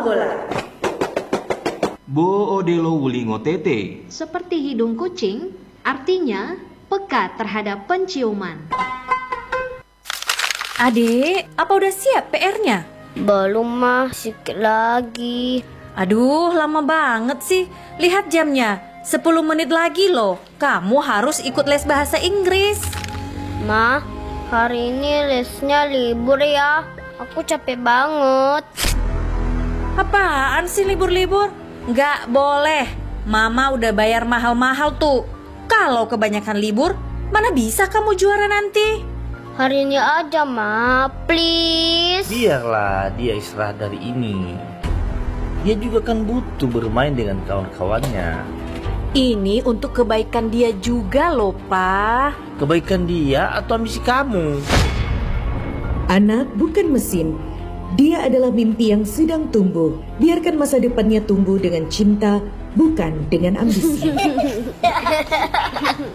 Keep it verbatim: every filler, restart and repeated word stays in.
Bonggola. Bo odelo wulingo tete. Seperti hidung kucing, artinya peka terhadap penciuman. Adek, apa udah siap P R-nya? Belum mah, sedikit lagi. Aduh, lama banget sih. Lihat jamnya, sepuluh menit lagi loh. Kamu harus ikut les bahasa Inggris. Ma, hari ini lesnya libur ya. Aku capek banget. Apaan sih libur-libur? Nggak boleh. Mama udah bayar mahal-mahal tuh. Kalau kebanyakan libur, mana bisa kamu juara nanti? Hari ini aja, Ma, please. Biarlah dia istirahat dari ini. Dia juga kan butuh bermain dengan kawan-kawannya. Ini untuk kebaikan dia juga loh, Pak. Kebaikan dia atau ambisi kamu? Anak bukan mesin. Dia adalah mimpi yang sedang tumbuh. Biarkan masa depannya tumbuh dengan cinta, bukan dengan ambisi.